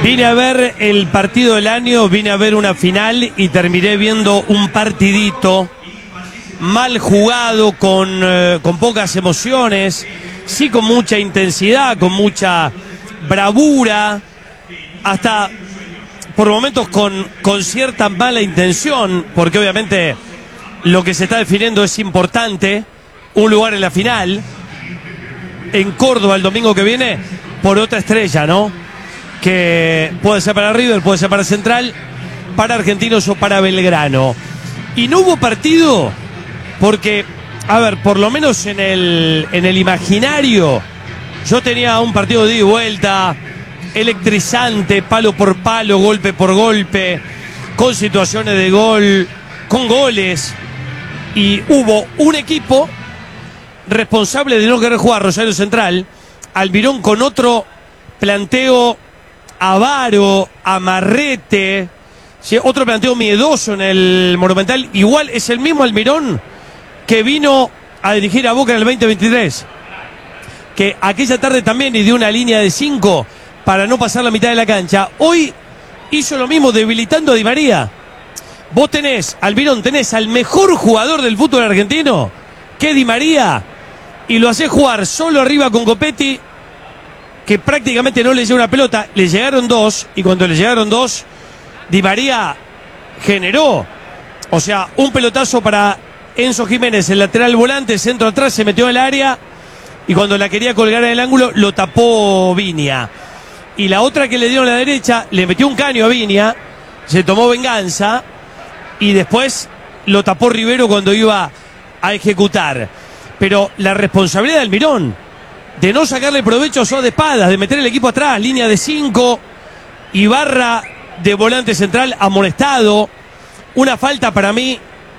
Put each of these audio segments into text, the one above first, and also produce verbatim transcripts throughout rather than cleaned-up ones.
Vine a ver el partido del año, vine a ver una final y terminé viendo un partidito mal jugado, con, eh, con pocas emociones, sí con mucha intensidad, con mucha bravura, hasta por momentos con, con cierta mala intención, porque obviamente lo que se está definiendo es importante, un lugar en la final, en Córdoba el domingo que viene, por otra estrella, ¿no? Que puede ser para River, puede ser para Central, para Argentinos o para Belgrano. Y no hubo partido porque, a ver, por lo menos en el, en el imaginario, yo tenía un partido de ida y vuelta, electrizante, palo por palo, golpe por golpe, con situaciones de gol, con goles. Y hubo un equipo responsable de no querer jugar, Rosario Central, Almirón, con otro planteo avaro, amarrete, ¿sí? Otro planteo miedoso en el Monumental. Igual es el mismo Almirón que vino a dirigir a Boca en el veinte veintitrés, que aquella tarde también dio una línea de cinco para no pasar la mitad de la cancha. Hoy hizo lo mismo, debilitando a Di María. Vos tenés, Almirón, tenés al mejor jugador del fútbol argentino, que Di María, y lo hacés jugar solo arriba con Copetti, que prácticamente no le llegó una pelota. Le llegaron dos, y cuando le llegaron dos, Di María generó, o sea, un pelotazo para Enzo Jiménez, el lateral volante, centro atrás, se metió en el área, y cuando la quería colgar en el ángulo, lo tapó Viña. Y la otra que le dio a la derecha, le metió un caño a Viña, se tomó venganza, y después lo tapó Rivero cuando iba a ejecutar. Pero la responsabilidad de Almirón, de no sacarle provecho a Soa de Espadas, de meter el equipo atrás, línea de cinco, Ibarra de volante central amonestado, una falta para mí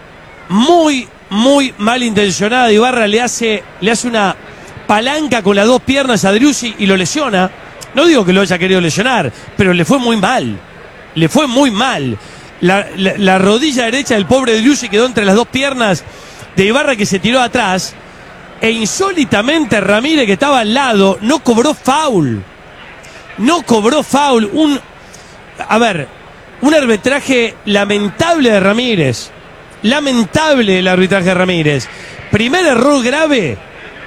muy, muy malintencionada. Ibarra le hace, le hace una palanca con las dos piernas a Driussi y lo lesiona. No digo que lo haya querido lesionar, pero le fue muy mal, le fue muy mal. La, la, la rodilla derecha del pobre Driussi quedó entre las dos piernas de Ibarra, que se tiró atrás. E insólitamente Ramírez, que estaba al lado, no cobró foul. No cobró foul. Un, a ver, un arbitraje lamentable de Ramírez. Lamentable el arbitraje de Ramírez. Primer error grave.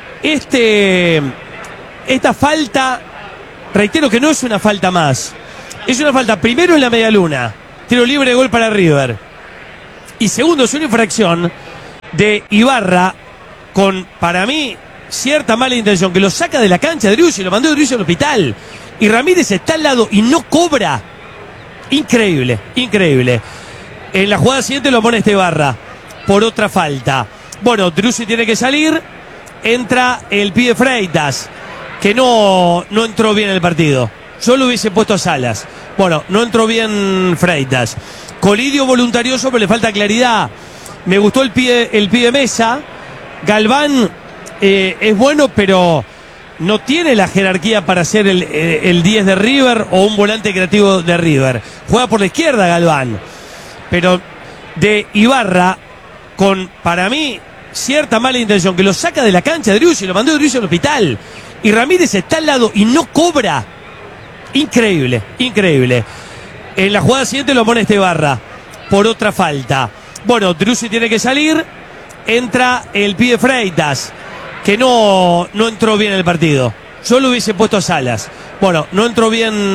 Este, esta falta, reitero que no es una falta más. Es una falta primero en la media luna. Tiro libre de gol para River. Y segundo, es una infracción de Ibarra, con, para mí, cierta mala intención, que lo saca de la cancha de Driussi, lo mandó Driussi al hospital. Y Ramírez está al lado y no cobra. Increíble, increíble. En la jugada siguiente lo amonesta Ibarra por otra falta. Bueno, Driussi tiene que salir. Entra el pibe Freitas, que no, no entró bien en el partido. Yo lo hubiese puesto a Salas. Bueno, no entró bien Freitas. Colidio voluntarioso, pero le falta claridad. Me gustó el pibe, el pibe Mesa. Galván eh, es bueno, pero no tiene la jerarquía para ser el, el diez de River o un volante creativo de River. Juega por la izquierda Galván. Pero de Ibarra, con, para mí, cierta mala intención, que lo saca de la cancha de Driussi, lo mandó Driussi al hospital. Y Ramírez está al lado y no cobra. Increíble, increíble. En la jugada siguiente lo amonesta Ibarra por otra falta. Bueno, Driussi tiene que salir. Entra el pibe Freitas, que no, no entró bien en el partido. Yo lo hubiese puesto a Salas. Bueno, no entró bien